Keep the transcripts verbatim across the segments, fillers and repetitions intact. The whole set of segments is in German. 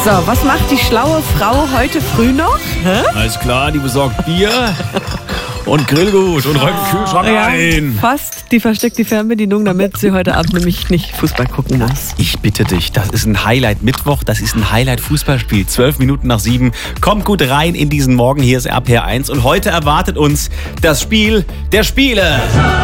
So, was macht die schlaue Frau heute früh noch? Hä? Alles klar, die besorgt Bier und Grillgut und räumt den Kühlschrank Ja, ein. fast. Die versteckt die Fernbedienung, damit sie heute Abend nämlich nicht Fußball gucken muss. Ich bitte dich, das ist ein Highlight-Mittwoch, das ist ein Highlight-Fußballspiel. Zwölf Minuten nach sieben. Kommt gut rein in diesen Morgen. Hier ist R P R eins und heute erwartet uns das Spiel der Spiele.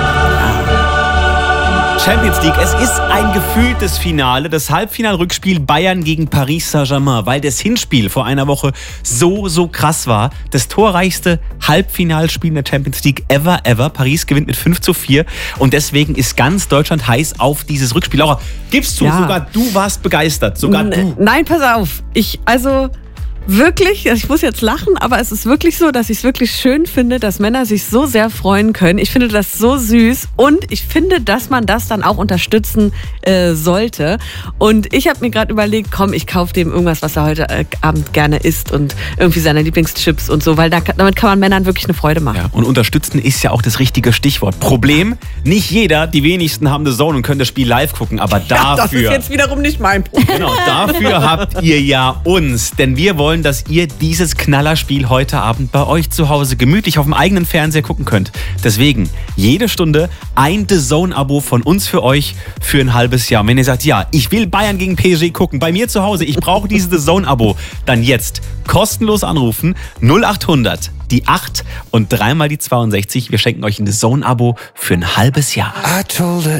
Champions League, es ist ein gefühltes Finale, das Halbfinal-Rückspiel Bayern gegen Paris Saint-Germain, weil das Hinspiel vor einer Woche so, so krass war. Das torreichste Halbfinalspiel in der Champions League ever, ever. Paris gewinnt mit fünf zu vier und deswegen ist ganz Deutschland heiß auf dieses Rückspiel. Laura, gibst du, Ja. sogar du warst begeistert, sogar N- du. Nein, pass auf. Ich, also wirklich, ich muss jetzt lachen, aber es ist wirklich so, dass ich es wirklich schön finde, dass Männer sich so sehr freuen können. Ich finde das so süß und ich finde, dass man das dann auch unterstützen äh, sollte. Und ich habe mir gerade überlegt, komm, ich kaufe dem irgendwas, was er heute äh, Abend gerne isst und irgendwie seine Lieblingschips und so, weil da, damit kann man Männern wirklich eine Freude machen. Ja, und unterstützen ist ja auch das richtige Stichwort. Problem, nicht jeder, die wenigsten haben The Zone und können das Spiel live gucken, aber dafür... Ja, das ist jetzt wiederum nicht mein Problem. Genau, dafür habt ihr ja uns, denn wir wollen, dass ihr dieses Knallerspiel heute Abend bei euch zu Hause gemütlich auf dem eigenen Fernseher gucken könnt. Deswegen jede Stunde ein The Zone-Abo von uns für euch für ein halbes Jahr. Und wenn ihr sagt, ja, ich will Bayern gegen P S G gucken, bei mir zu Hause, ich brauche dieses The Zone-Abo, dann jetzt kostenlos anrufen null acht hundert, die acht und dreimal die zweiundsechzig. Wir schenken euch ein The Zone-Abo für ein halbes Jahr. I told her